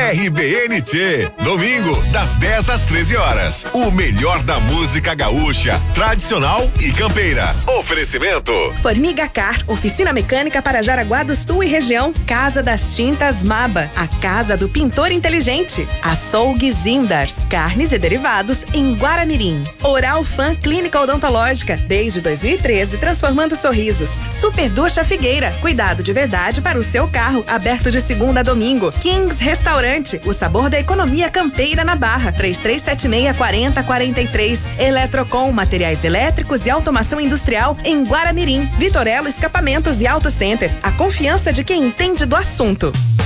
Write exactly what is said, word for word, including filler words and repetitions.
R B N T. Domingo, das dez às treze horas. O melhor da música gaúcha, tradicional e campeira. Oferecimento. Formiga Car, oficina mecânica para Jaraguá do Sul e região. Casa das Tintas Maba, a casa do pintor inteligente. Açougue Zindars, carnes e derivados em Guaramirim. Oral Fan Clínica Odontológica, desde dois mil e treze, transformando sorrisos. Super Ducha Figueira, cuidado de verdade para o seu carro, aberto de segunda a domingo. Kings Restaurante, o sabor da economia campeira na Barra. três três sete seis, quatro zero quatro três. Eletrocom, materiais elétricos e automação industrial em Guaramirim. Vitorello Escapamentos e Auto Center, a confiança de quem entende do assunto.